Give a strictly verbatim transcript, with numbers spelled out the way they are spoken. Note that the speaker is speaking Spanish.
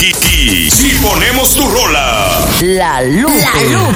Y, y, y si ponemos tu rola, La Lupe. La Lupe.